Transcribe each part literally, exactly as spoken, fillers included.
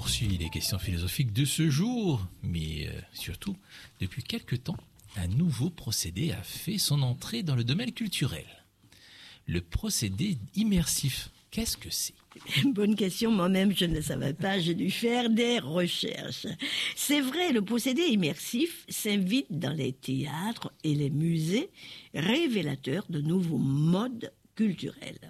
poursuit les questions philosophiques de ce jour, mais euh, surtout, depuis quelque temps, un nouveau procédé a fait son entrée dans le domaine culturel. Le procédé immersif, qu'est-ce que c'est ? Bonne question, moi-même je ne savais pas, j'ai dû faire des recherches. C'est vrai, le procédé immersif s'invite dans les théâtres et les musées, révélateurs de nouveaux modes culturels.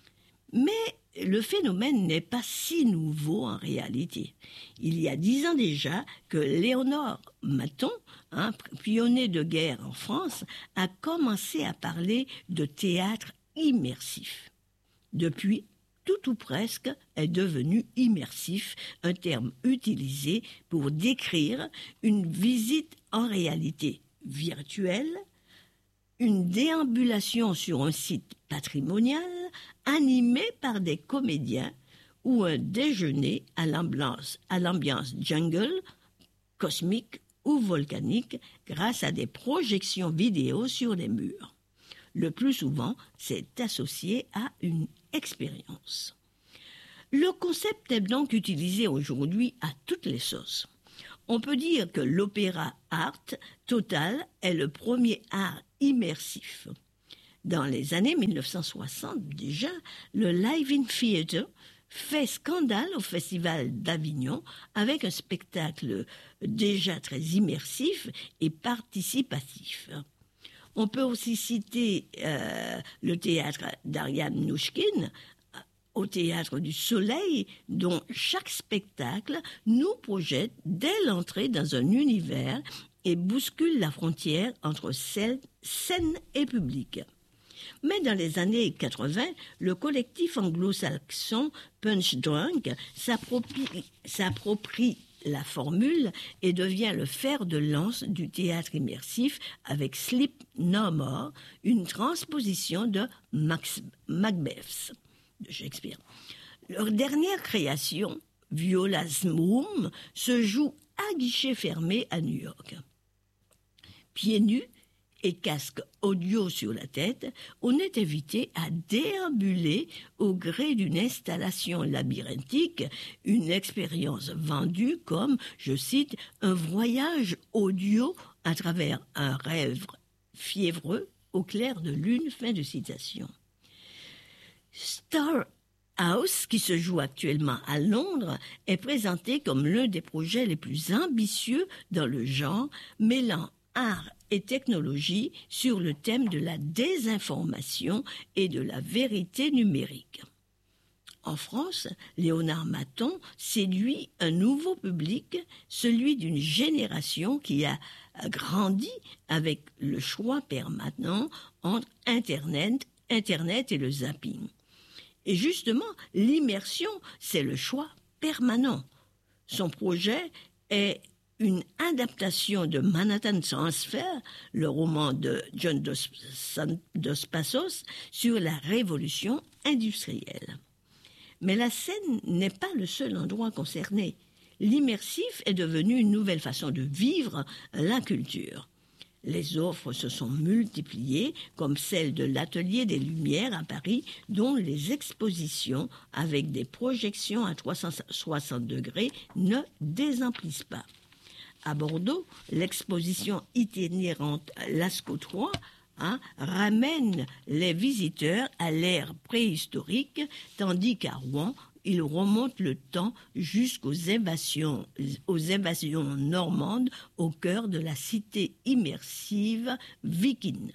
Mais le phénomène n'est pas si nouveau en réalité. Il y a dix ans déjà que Léonard Maton, un pionnier de guerre en France, a commencé à parler de théâtre immersif. Depuis, tout ou presque est devenu immersif, un terme utilisé pour décrire une visite en réalité virtuelle, une déambulation sur un site patrimonial animé par des comédiens ou un déjeuner à l'ambiance, à l'ambiance jungle, cosmique ou volcanique grâce à des projections vidéo sur les murs. Le plus souvent, c'est associé à une expérience. Le concept est donc utilisé aujourd'hui à toutes les sauces. On peut dire que l'opéra art total est le premier art immersif. Dans les années mille neuf cent soixante déjà, le Live-in Theatre fait scandale au Festival d'Avignon avec un spectacle déjà très immersif et participatif. On peut aussi citer euh, le théâtre d'Ariane Nouchkine, au Théâtre du Soleil, dont chaque spectacle nous projette dès l'entrée dans un univers et bouscule la frontière entre scène et public. Mais dans les années quatre-vingts, le collectif anglo-saxon Punch Drunk s'approprie, s'approprie la formule et devient le fer de lance du théâtre immersif avec Sleep No More, une transposition de Max, Macbeth de Shakespeare. Leur dernière création, Viola's Room, se joue à guichet fermé à New York. Pieds nus et casque audio sur la tête, on est invité à déambuler au gré d'une installation labyrinthique, une expérience vendue comme, je cite, un voyage audio à travers un rêve fiévreux au clair de lune, fin de citation. Star House, qui se joue actuellement à Londres, est présenté comme l'un des projets les plus ambitieux dans le genre, mêlant art et technologie sur le thème de la désinformation et de la vérité numérique. En France, Léonard Maton séduit un nouveau public, celui d'une génération qui a grandi avec le choix permanent entre Internet, Internet et le zapping. Et justement, l'immersion, c'est le choix permanent. Son projet est une adaptation de Manhattan Transfer, le roman de John Dos, Dos Passos, sur la révolution industrielle. Mais la scène n'est pas le seul endroit concerné. L'immersif est devenu une nouvelle façon de vivre la culture. Les offres se sont multipliées, comme celle de l'Atelier des Lumières à Paris, dont les expositions avec des projections à trois cent soixante degrés ne désemplissent pas. À Bordeaux, l'exposition itinérante Lascaux trois hein, ramène les visiteurs à l'ère préhistorique, tandis qu'à Rouen, il remonte le temps jusqu'aux invasions, aux invasions normandes au cœur de la cité immersive viking.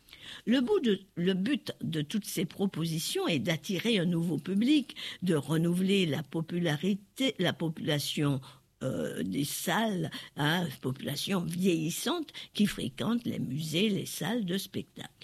Le, bout de, le but de toutes ces propositions est d'attirer un nouveau public, de renouveler la popularité, la population Euh, des salles, hein, population vieillissante qui fréquente les musées, les salles de spectacle.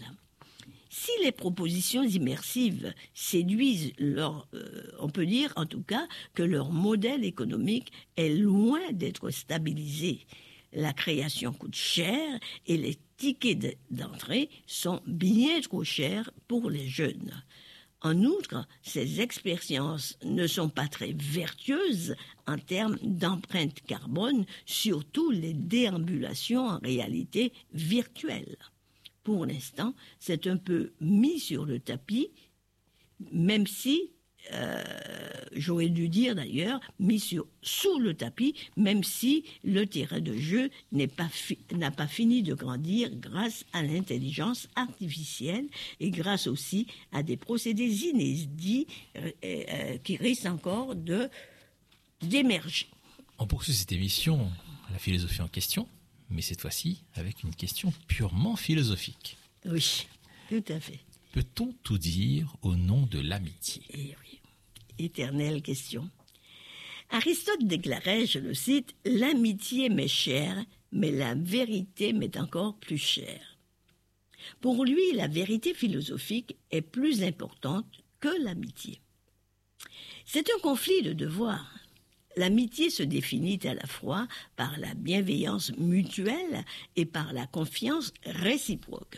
Si les propositions immersives séduisent leur, euh, on peut dire en tout cas que leur modèle économique est loin d'être stabilisé. La création coûte cher et les tickets d'entrée sont bien trop chers pour les jeunes. En outre, ces expériences ne sont pas très vertueuses en termes d'empreinte carbone, surtout les déambulations en réalité virtuelle. Pour l'instant, c'est un peu mis sur le tapis, même si euh, j'aurais dû dire d'ailleurs, mis sur, sous le tapis, même si le terrain de jeu n'est pas fi- n'a pas fini de grandir grâce à l'intelligence artificielle et grâce aussi à des procédés inédits euh, euh, qui risquent encore de, d'émerger. On poursuit cette émission, la philosophie en question, mais cette fois-ci avec une question purement philosophique. Oui, tout à fait. Peut-on tout dire au nom de l'amitié ? Et oui, éternelle question. Aristote déclarait, je le cite, « L'amitié m'est chère, mais la vérité m'est encore plus chère. » Pour lui, la vérité philosophique est plus importante que l'amitié. C'est un conflit de devoirs. L'amitié se définit à la fois par la bienveillance mutuelle et par la confiance réciproque.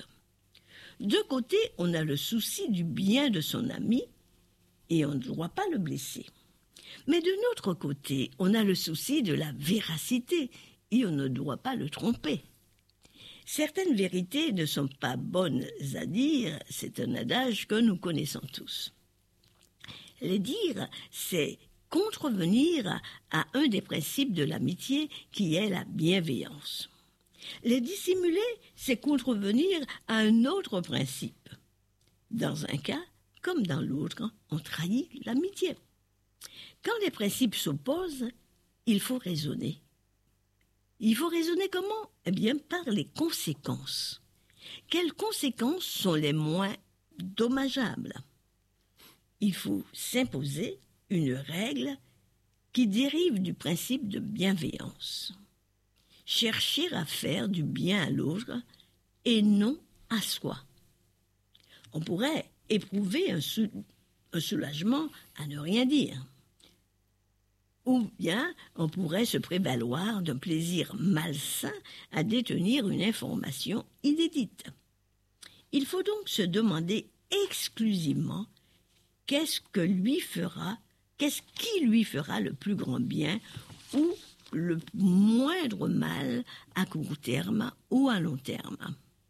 De côté, on a le souci du bien de son ami et on ne doit pas le blesser. Mais de l'autre côté, on a le souci de la véracité et on ne doit pas le tromper. Certaines vérités ne sont pas bonnes à dire, c'est un adage que nous connaissons tous. Les dire, c'est contrevenir à un des principes de l'amitié qui est la bienveillance. Les dissimuler, c'est contrevenir à un autre principe. Dans un cas, comme dans l'autre, on trahit l'amitié. Quand les principes s'opposent, il faut raisonner. Il faut raisonner comment ? Eh bien, par les conséquences. Quelles conséquences sont les moins dommageables ? Il faut s'imposer une règle qui dérive du principe de bienveillance. Chercher à faire du bien à l'autre et non à soi. On pourrait éprouver un, sou- un soulagement à ne rien dire. Ou bien on pourrait se prévaloir d'un plaisir malsain à détenir une information inédite. Il faut donc se demander exclusivement qu'est-ce que lui fera, qu'est-ce qui lui fera le plus grand bien ou le moindre mal à court terme ou à long terme.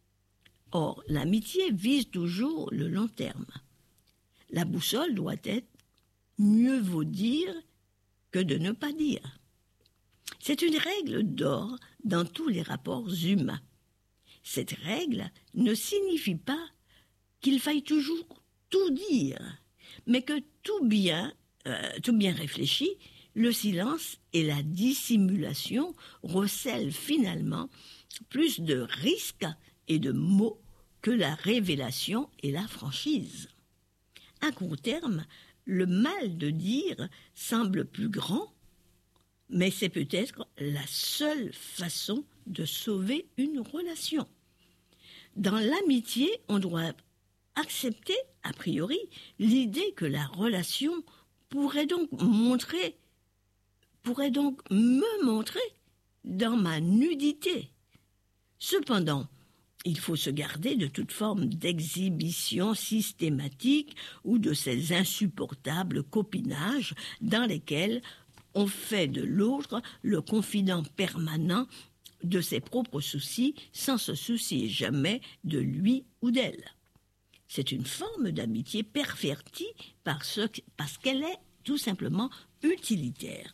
Or, l'amitié vise toujours le long terme. La boussole doit être mieux vaut dire que de ne pas dire. C'est une règle d'or dans tous les rapports humains. Cette règle ne signifie pas qu'il faille toujours tout dire, mais que tout bien, euh, tout bien réfléchi, le silence et la dissimulation recèlent finalement plus de risques et de mots que la révélation et la franchise. À court terme, le mal de dire semble plus grand, mais c'est peut-être la seule façon de sauver une relation. Dans l'amitié, on doit accepter, a priori, l'idée que la relation pourrait donc montrer pourrait donc me montrer dans ma nudité. Cependant, il faut se garder de toute forme d'exhibition systématique ou de ces insupportables copinages dans lesquels on fait de l'autre le confident permanent de ses propres soucis sans se soucier jamais de lui ou d'elle. C'est une forme d'amitié pervertie parce, parce qu'elle est tout simplement utilitaire.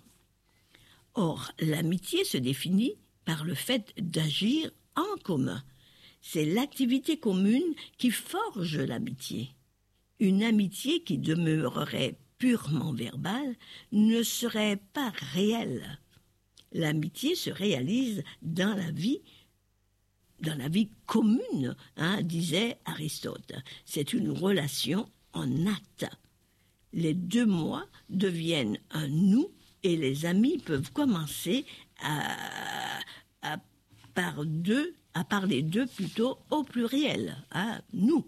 Or, l'amitié se définit par le fait d'agir en commun. C'est l'activité commune qui forge l'amitié. Une amitié qui demeurerait purement verbale ne serait pas réelle. L'amitié se réalise dans la vie, dans la vie commune, hein, disait Aristote. C'est une relation en acte. Les deux moi deviennent un nous et les amis peuvent commencer à, à, par deux, à parler d'eux plutôt au pluriel, à nous.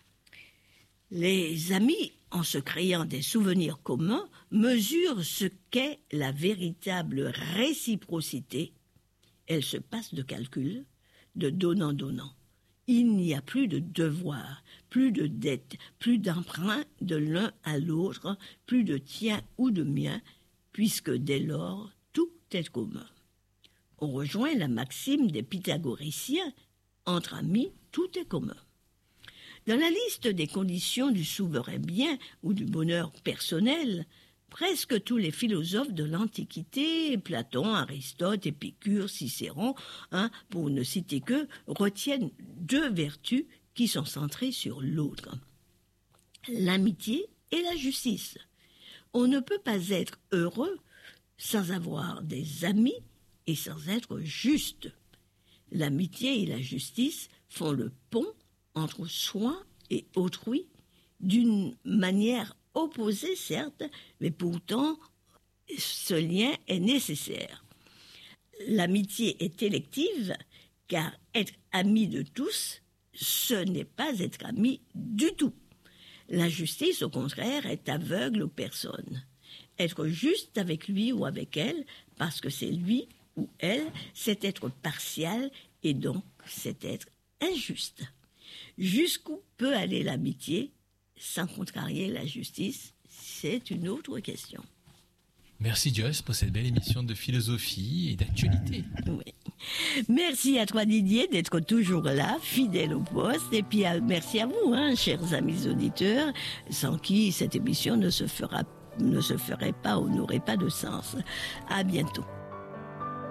Les amis, en se créant des souvenirs communs, mesurent ce qu'est la véritable réciprocité. Elle se passe de calcul, de donnant-donnant. Il n'y a plus de devoir, plus de dette, plus d'emprunt de l'un à l'autre, plus de tien ou de mien, puisque dès lors, tout est commun. On rejoint la maxime des pythagoriciens, entre amis, tout est commun. Dans la liste des conditions du souverain bien ou du bonheur personnel, presque tous les philosophes de l'Antiquité, Platon, Aristote, Épicure, Cicéron, hein, pour ne citer que, retiennent deux vertus qui sont centrées sur l'autre. L'amitié et la justice. On ne peut pas être heureux sans avoir des amis et sans être juste. L'amitié et la justice font le pont entre soi et autrui d'une manière opposée, certes, mais pourtant ce lien est nécessaire. L'amitié est élective, car être ami de tous, ce n'est pas être ami du tout. La justice, au contraire, est aveugle aux personnes. Être juste avec lui ou avec elle, parce que c'est lui ou elle, c'est être partial et donc c'est être injuste. Jusqu'où peut aller l'amitié sans contrarier la justice, c'est une autre question. Merci Joyce pour cette belle émission de philosophie et d'actualité. Oui. Merci à toi Didier d'être toujours là, fidèle au poste, et puis à, merci à vous, hein, chers amis auditeurs, sans qui cette émission ne se fera, ne se ferait pas ou n'aurait pas de sens. À bientôt.